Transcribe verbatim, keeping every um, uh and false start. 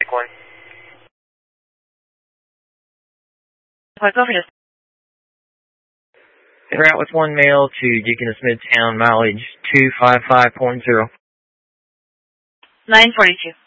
one. Go for this. Route with one mail to Deaconess Midtown, mileage two five five point zero. nine forty-two.